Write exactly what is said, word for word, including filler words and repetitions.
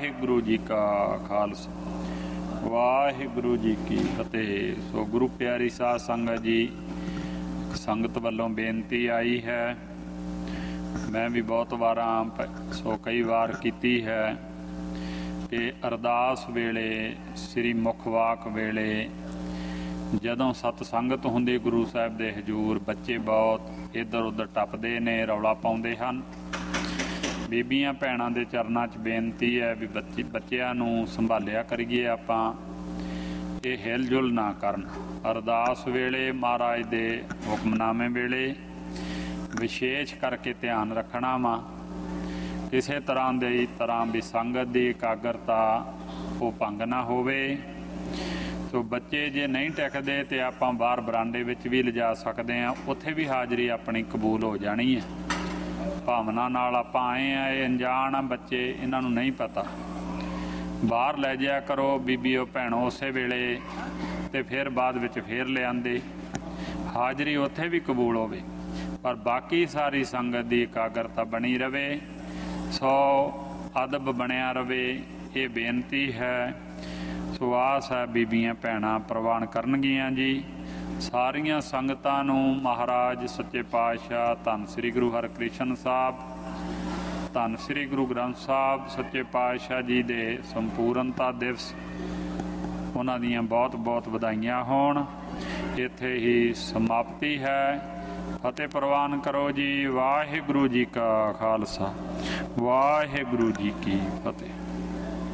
वाहिगुरु जी का खालसा वाहिगुरु जी की फतेह। सो गुरु प्यारी साध संगत जी, संगत वालों बेनती आई है, मैं भी बहुत वार सो कई वार की है कि अरदास वेले श्री मुखवाक वेले जदों सत संगत होंदे गुरु साहब दे हजूर बच्चे बहुत इधर उधर टपदे ने, रौला पाउंदे हन। बीबियां भैणां दे चरनां च बेनती है भी बच्चे बच्चियां नूं संभालिया करिए, आपां ये हिल जुल ना करन। अरदास वेले महाराज दे हुक्मनामे वेले विशेष करके ध्यान रखना वा, किसी तरह की तरह भी संगत की एकाग्रता वो भंग ना होवे। तो बच्चे जे नहीं टिकते तो आपां बाहर बरांडे विच भी लिजा सकते हैं, उत्थे भी हाज़री अपनी कबूल हो जानी है। भावना नाल आपां आए आ, ये अनजान आ बच्चे, इन्हां नूं नहीं पता। बाहर लै जाया करो बीबीओ भैणों उस वेले, तो फिर बाद विच फिर ले आंदे, हाज़री उत्थे भी कबूल होवे, पर बाकी सारी संगत की एकाग्रता बनी रवे, सौ अदब बनिया रवे, ये बेनती है। सो आस है बीबियां भैणां प्रवान करनगियां जी। सारियां संगतां नूं महाराज सच्चे पातशाह धन श्री गुरु हरकृष्ण साहब, धन श्री गुरु ग्रंथ साहब सच्चे पातशाह जी दे संपूर्णता दिवस उन्हां दियां बहुत बहुत वधाइयां होण। इत्थे ही समाप्ति है। फतेह प्रवान करो जी। वाहिगुरु जी का खालसा वाहिगुरु जी की फतेह।